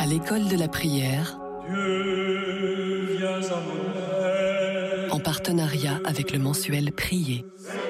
l'école de la prière, Dieu, viens à mon aide. en partenariat avec le mensuel Prier.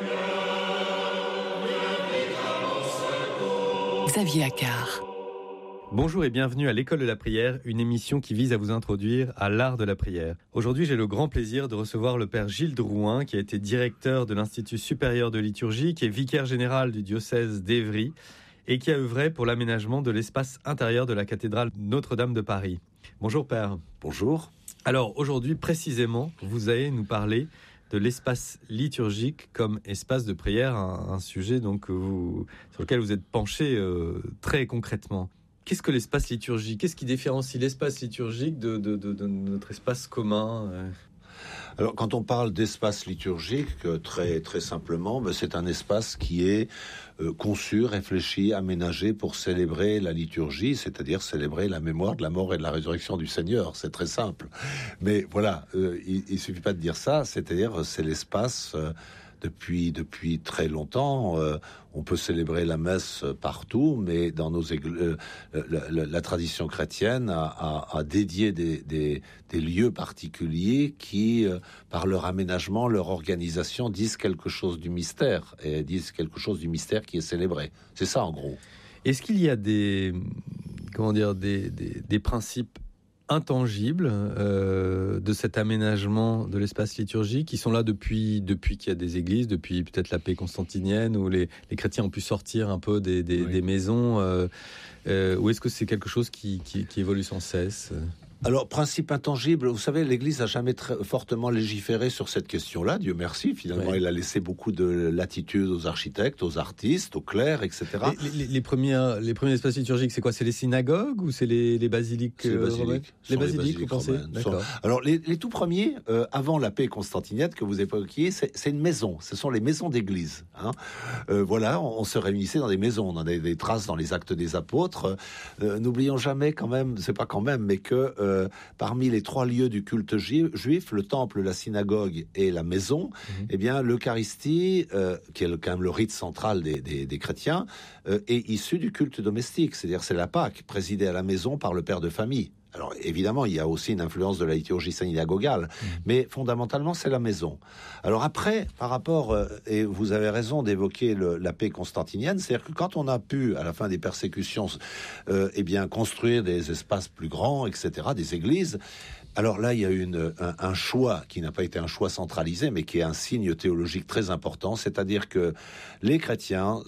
Xavier Accard. Bonjour et bienvenue à l'école de la prière, une émission qui vise à vous introduire à l'art de la prière. Aujourd'hui, j'ai le grand plaisir de recevoir le père Gilles Drouin, qui a été directeur de l'Institut supérieur de liturgie, qui est vicaire général du diocèse d'Évry et qui a œuvré pour l'aménagement de l'espace intérieur de la cathédrale Notre-Dame de Paris. Bonjour père. Bonjour. Alors aujourd'hui, précisément, vous allez nous parler de l'espace liturgique comme espace de prière, un sujet donc sur lequel vous êtes penché très concrètement. Qu'est-ce que l'espace liturgique ? Qu'est-ce qui différencie l'espace liturgique de notre espace commun ? Alors, quand on parle d'espace liturgique, très simplement, c'est un espace qui est conçu, réfléchi, aménagé pour célébrer la liturgie, c'est-à-dire célébrer la mémoire de la mort et de la résurrection du Seigneur. C'est très simple. Mais voilà, il suffit pas de dire ça, c'est-à-dire c'est l'espace... Depuis très longtemps, on peut célébrer la messe partout, mais dans nos la tradition chrétienne a dédié des lieux particuliers qui, par leur aménagement, leur organisation, disent quelque chose du mystère et disent quelque chose du mystère qui est célébré. C'est ça, en gros. Est-ce qu'il y a des principes intangibles de cet aménagement de l'espace liturgique qui sont là depuis qu'il y a des églises, depuis peut-être la paix constantinienne où les chrétiens ont pu sortir un peu des maisons, ou est-ce que c'est quelque chose qui évolue sans cesse ? Alors, principe intangible, vous savez, l'Église n'a jamais fortement légiféré sur cette question-là, Dieu merci. Finalement, elle a laissé beaucoup de latitude aux architectes, aux artistes, aux clercs, etc. Les premiers espaces liturgiques, c'est quoi ? C'est les synagogues ou c'est les basiliques romaines ? Les basiliques, vous pensez ? D'accord. Alors, les tout premiers, avant la paix constantinienne que vous évoquiez, c'est une maison. Ce sont les maisons d'église. Voilà, on se réunissait dans des maisons. On a des traces dans les actes des apôtres. N'oublions jamais quand même, c'est pas quand même, mais que parmi les 3 lieux du culte juif, le temple, la synagogue et la maison, eh bien l'Eucharistie, qui est quand même le rite central des chrétiens, est issue du culte domestique, c'est-à-dire c'est la Pâque, présidée à la maison par le père de famille. Alors évidemment, il y a aussi une influence de la liturgie synagogale, mais fondamentalement, c'est la maison. Alors après, par rapport, et vous avez raison d'évoquer la paix constantinienne, c'est-à-dire que quand on a pu, à la fin des persécutions, construire des espaces plus grands, etc., des églises, alors là, il y a eu un choix qui n'a pas été un choix centralisé, mais qui est un signe théologique très important, c'est-à-dire que les chrétiens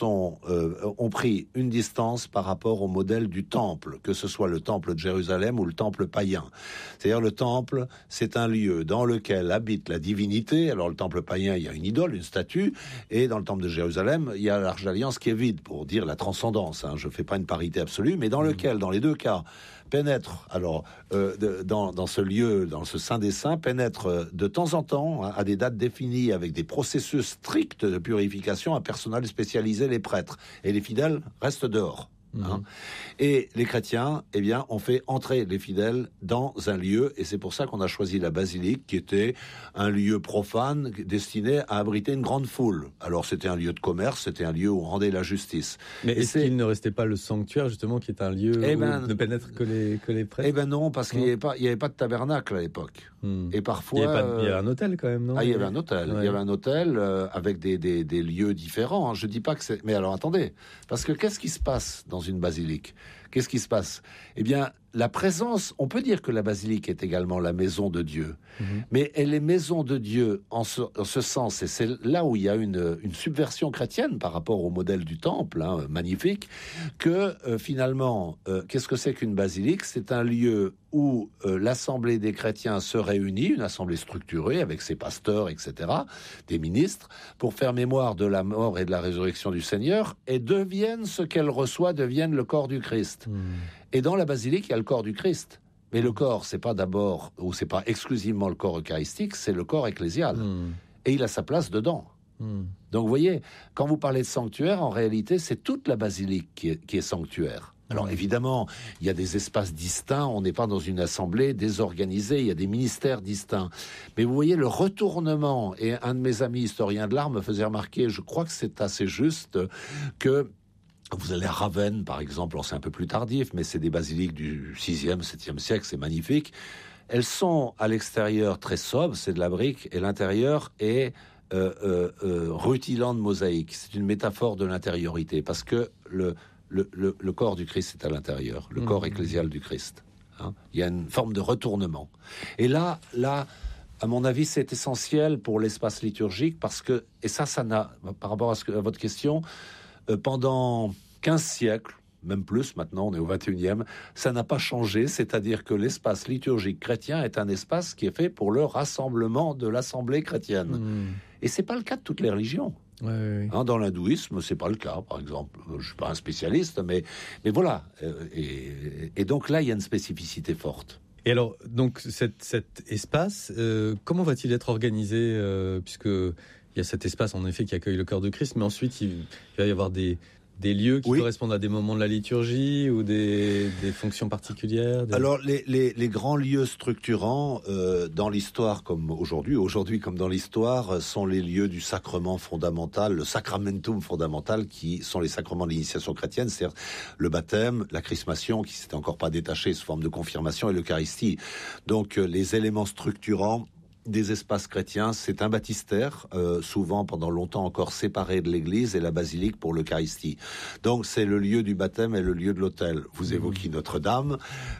ont pris une distance par rapport au modèle du temple, que ce soit le temple de Jérusalem ou le temple païen. C'est-à-dire le temple, c'est un lieu dans lequel habite la divinité. Alors le temple païen, il y a une idole, une statue, et dans le temple de Jérusalem, il y a l'Arche d'Alliance qui est vide, pour dire la transcendance. Je fais pas une parité absolue, mais dans lequel, dans les deux cas, pénètre, dans ce lieu, dans ce Saint des Saints, pénètre de temps en temps, à des dates définies, avec des processus stricts de purification, un personnel spécialisé, les prêtres. Et les fidèles restent dehors. Et les chrétiens, ont fait entrer les fidèles dans un lieu, et c'est pour ça qu'on a choisi la basilique, qui était un lieu profane destiné à abriter une grande foule. Alors c'était un lieu de commerce, c'était un lieu où on rendait la justice. Mais est-ce qu'il ne restait pas le sanctuaire, justement, qui est un lieu où ne pénètrent que les prêtres ? Non, parce qu'il n'y avait pas de tabernacle à l'époque. Et parfois... Il y avait un hôtel quand même, non ? Il y avait un hôtel. Ouais. Il y avait un hôtel avec des lieux différents. Je dis pas que c'est... Mais alors attendez, parce que qu'est-ce qui se passe dans une basilique ? Qu'est-ce qui se passe ? La présence, on peut dire que la basilique est également la maison de Dieu, mais elle est maison de Dieu en ce sens, et c'est là où il y a une subversion chrétienne par rapport au modèle du temple, magnifique, que finalement, qu'est-ce que c'est qu'une basilique ? C'est un lieu où l'assemblée des chrétiens se réunit, une assemblée structurée avec ses pasteurs, etc., des ministres, pour faire mémoire de la mort et de la résurrection du Seigneur, et deviennent ce qu'elle reçoit, deviennent le corps du Christ. Et dans la basilique, il y a le corps du Christ. Mais le corps, c'est pas d'abord, ou c'est pas exclusivement le corps eucharistique, c'est le corps ecclésial. Et il a sa place dedans. Donc vous voyez, quand vous parlez de sanctuaire, en réalité, c'est toute la basilique qui est sanctuaire. Alors évidemment, il y a des espaces distincts, on n'est pas dans une assemblée désorganisée, il y a des ministères distincts. Mais vous voyez le retournement, et un de mes amis historiens de l'art me faisait remarquer, je crois que c'est assez juste, que Vous allez à Ravenne, par exemple, alors c'est un peu plus tardif, mais c'est des basiliques du 6e, 7e siècle, c'est magnifique. Elles sont à l'extérieur très sobres, c'est de la brique, et l'intérieur est rutilant de mosaïque. C'est une métaphore de l'intériorité, parce que le corps du Christ est à l'intérieur, le corps ecclésial du Christ. Hein. Il y a une forme de retournement. Et là, à mon avis, c'est essentiel pour l'espace liturgique, parce que, et ça n'a, par rapport à votre question, pendant 15 siècles, même plus maintenant, on est au 21e, ça n'a pas changé, c'est-à-dire que l'espace liturgique chrétien est un espace qui est fait pour le rassemblement de l'assemblée chrétienne. Et c'est pas le cas de toutes les religions. Ouais. Hein, dans l'hindouisme, c'est pas le cas, par exemple. Je suis pas un spécialiste, mais voilà. Et donc là, il y a une spécificité forte. Et alors, donc cet espace, comment va-t-il être organisé, puisque il y a cet espace en effet qui accueille le corps de Christ, mais ensuite il va y avoir des lieux qui correspondent à des moments de la liturgie ou des fonctions particulières. Alors les grands lieux structurants dans l'histoire comme aujourd'hui comme dans l'histoire, sont les lieux du sacrement fondamental, le sacramentum fondamental, qui sont les sacrements de l'initiation chrétienne, c'est-à-dire le baptême, la chrismation qui s'était encore pas détachée sous forme de confirmation, et l'Eucharistie. Donc les éléments structurants des espaces chrétiens, c'est un baptistère, souvent pendant longtemps encore séparé de l'église, et la basilique pour l'Eucharistie. Donc c'est le lieu du baptême et le lieu de l'autel. Vous évoquiez Notre-Dame.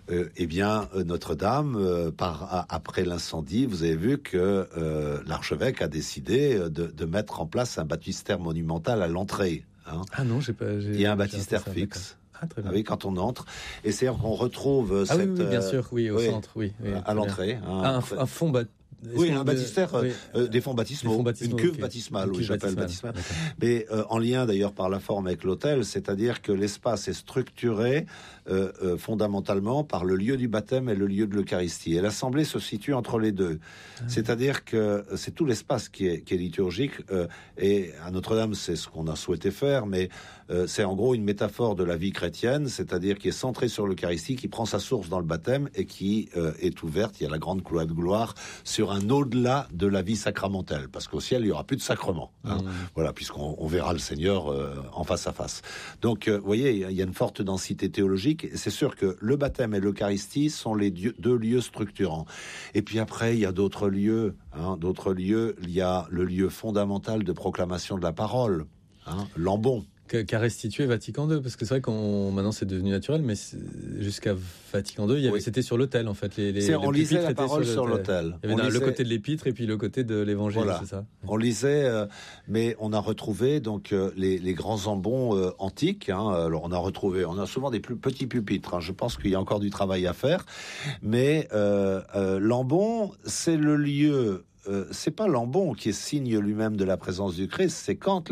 Notre-Dame, après l'incendie, vous avez vu que l'archevêque a décidé de mettre en place un baptistère monumental à l'entrée. Hein. Ah non, il y a un baptistère fixe. Ah, très bien. Oui, quand on entre. Et c'est qu'on retrouve cette... oui, bien sûr, au centre, oui. À l'entrée. Un fond un baptistère, des fonds baptismaux, une cuve baptismale, j'appelle baptismale. Mais en lien d'ailleurs par la forme avec l'autel, c'est-à-dire que l'espace est structuré fondamentalement par le lieu du baptême et le lieu de l'Eucharistie. Et l'assemblée se situe entre les deux. C'est-à-dire que c'est tout l'espace qui est liturgique. Et à Notre-Dame, c'est ce qu'on a souhaité faire, mais c'est en gros une métaphore de la vie chrétienne, c'est-à-dire qui est centrée sur l'Eucharistie, qui prend sa source dans le baptême et qui est ouverte. Il y a la grande couloir de gloire sur un au-delà de la vie sacramentelle, parce qu'au ciel il y aura plus de sacrement. Hein. Voilà, puisqu'on verra le Seigneur en face à face. Donc, vous voyez, il y a une forte densité théologique. Et c'est sûr que le baptême et l'Eucharistie sont les deux lieux structurants. Et puis après, il y a d'autres lieux. Il y a le lieu fondamental de proclamation de la parole, l'ambon. Qu'a restitué Vatican II, parce que c'est vrai maintenant c'est devenu naturel, mais jusqu'à Vatican II, c'était sur l'autel en fait. On lisait la parole sur l'autel. Il y avait le côté de l'épître et puis le côté de l'évangile, voilà. C'est ça. On lisait, mais on a retrouvé donc les grands ambons antiques. Alors on a souvent des plus petits pupitres. Je pense qu'il y a encore du travail à faire, mais l'ambon, c'est le lieu. C'est pas l'ambon qui est signe lui-même de la présence du Christ, c'est quand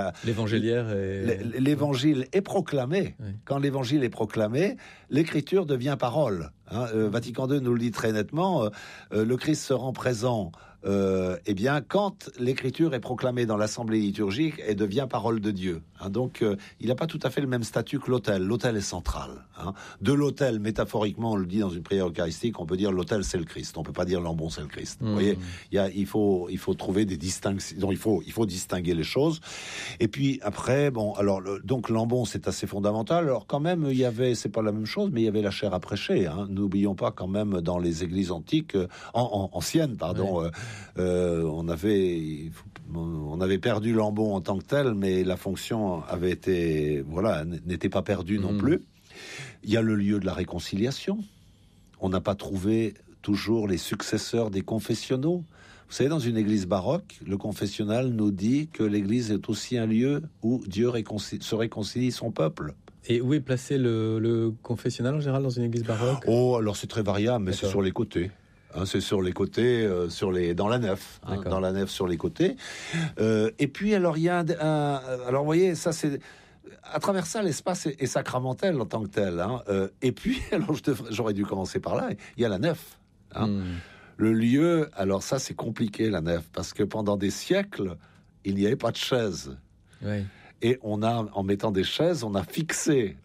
l'évangile est proclamé. Oui. Quand l'évangile est proclamé, l'écriture devient parole. Vatican II nous le dit très nettement, le Christ se rend présent quand l'écriture est proclamée dans l'assemblée liturgique, elle devient parole de Dieu. Donc, il n'a pas tout à fait le même statut que l'autel. L'autel est central. De l'autel, métaphoriquement, on le dit dans une prière eucharistique, on peut dire l'autel c'est le Christ. On peut pas dire l'ambon c'est le Christ. Vous voyez, il faut trouver des distinctions. Il faut distinguer les choses. Et puis après, donc l'ambon c'est assez fondamental. Alors quand même, c'est pas la même chose, mais il y avait la chair à prêcher. N'oublions pas quand même dans les églises antiques, anciennes, pardon. Ouais. On avait perdu l'ambon en tant que tel, mais la fonction n'était pas perdue non plus. Il y a le lieu de la réconciliation. On n'a pas trouvé toujours les successeurs des confessionnaux. Vous savez, dans une église baroque, le confessionnal nous dit que l'église est aussi un lieu où Dieu se réconcilie son peuple. Et où est placé le confessionnal en général dans une église baroque ? Alors c'est très variable, mais c'est sur les côtés. C'est sur les côtés, dans la nef, dans la nef sur les côtés. Et puis alors il y a alors vous voyez, ça c'est à travers ça l'espace est sacramentel en tant que tel. Et puis alors j'aurais dû commencer par là. Il y a la nef. Le lieu, alors ça c'est compliqué la nef parce que pendant des siècles il n'y avait pas de chaises. Oui. Et en mettant des chaises, on a fixé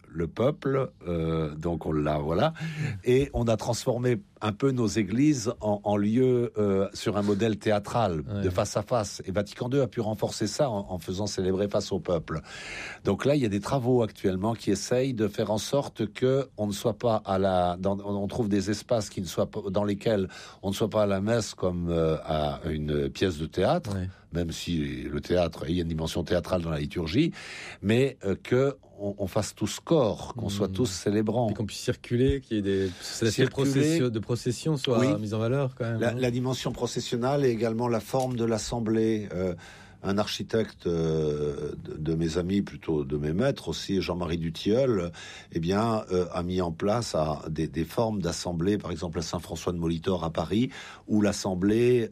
le peuple, donc on l'a, voilà, et on a transformé un peu nos églises en lieu sur un modèle théâtral, de face à face. Et Vatican II a pu renforcer ça en faisant célébrer face au peuple. Donc là, il y a des travaux actuellement qui essayent de faire en sorte que on ne soit pas on trouve des espaces qui ne soient pas, dans lesquels on ne soit pas à la messe comme à une pièce de théâtre. Même si le théâtre, il y a une dimension théâtrale dans la liturgie, mais qu'on fasse tous corps, qu'on soit tous célébrants. Et qu'on puisse circuler, qu'il y ait des processions soient mises en valeur quand même. La dimension processionnelle et également la forme de l'assemblée. Un architecte de mes amis, plutôt de mes maîtres aussi, Jean-Marie Dutilleul, a mis en place des formes d'assemblée, par exemple à Saint-François de Molitor à Paris, où l'assemblée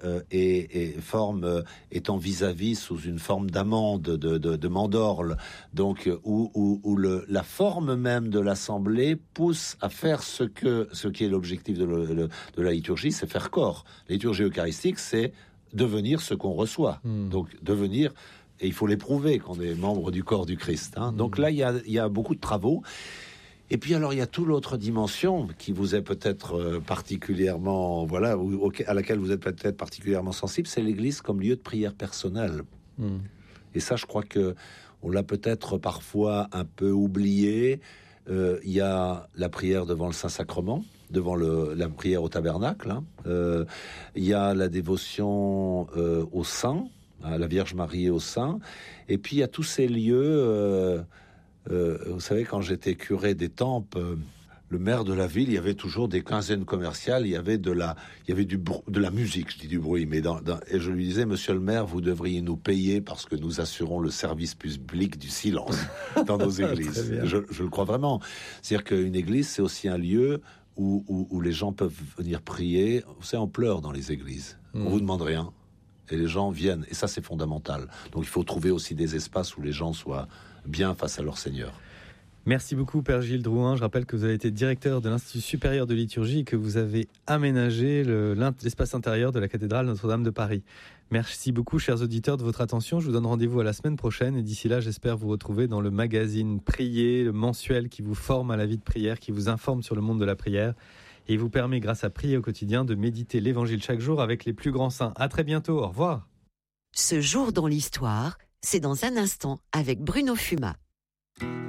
est en vis-à-vis sous une forme d'amande, de mandorle, donc où la forme même de l'assemblée pousse à faire ce qui est l'objectif de la liturgie, c'est faire corps. La liturgie eucharistique, c'est devenir ce qu'on reçoit. Donc devenir, et il faut l'éprouver qu'on est membre du corps du Christ. Donc là, il y a beaucoup de travaux. Et puis alors, il y a toute l'autre dimension qui vous est peut-être particulièrement, à laquelle vous êtes peut-être particulièrement sensible, c'est l'Église comme lieu de prière personnelle. Et ça, je crois que on l'a peut-être parfois un peu oublié. Il y a la prière devant le Saint-Sacrement, devant la prière au tabernacle. Il y a la dévotion aux saints, à la Vierge Marie et aux saints. Et puis il y a tous ces lieux. Vous savez, quand j'étais curé d'Étampes, le maire de la ville, il y avait toujours des quinzaines commerciales. Il y avait de la musique, je dis du bruit, mais et je lui disais, Monsieur le maire, vous devriez nous payer parce que nous assurons le service public du silence dans nos églises. Je le crois vraiment. C'est-à-dire qu'une église, c'est aussi un lieu où les gens peuvent venir prier. Vous savez, on pleure dans les églises. On vous demande rien. Et les gens viennent. Et ça, c'est fondamental. Donc, il faut trouver aussi des espaces où les gens soient bien face à leur Seigneur. Merci beaucoup, Père Gilles Drouin. Je rappelle que vous avez été directeur de l'Institut supérieur de liturgie et que vous avez aménagé l'espace intérieur de la cathédrale Notre-Dame de Paris. Merci beaucoup, chers auditeurs, de votre attention. Je vous donne rendez-vous à la semaine prochaine. Et d'ici là, j'espère vous retrouver dans le magazine Prier, le mensuel qui vous forme à la vie de prière, qui vous informe sur le monde de la prière et vous permet, grâce à Prier au quotidien, de méditer l'Évangile chaque jour avec les plus grands saints. À très bientôt. Au revoir. Ce jour dans l'histoire, c'est dans un instant avec Bruno Fuma.